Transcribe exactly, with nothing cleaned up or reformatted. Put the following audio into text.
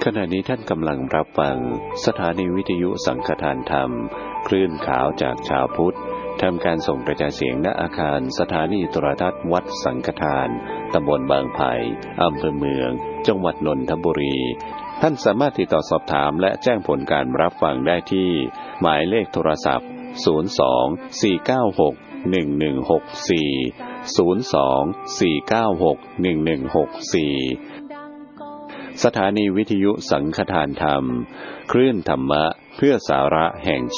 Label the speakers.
Speaker 1: ขณะนี้ท่านกำลังรับฟังสถานีวิทยุสังฆทานธรรมคลื่นขาวจากชาวพุทธทำการส่งกระจายเสียงณอาคารสถานีโทรทัศน์วัดสังฆทานตำบลบางไผ่อำเภอเมืองจังหวัดนนทบุรีท่านสามารถติดต่อสอบถามและแจ้งผลการรับฟังได้ที่หมายเลขโทรศัพท์ศูนย์ สอง สี่ เก้า หก หนึ่ง หนึ่ง หก สี่ ศูนย์ สอง สี่ เก้า หก หนึ่ง หนึ่ง หก สี่สถานีวิทยุสังฆทานธรรมคลื่นธรรมะเพื่อสาระแห่ง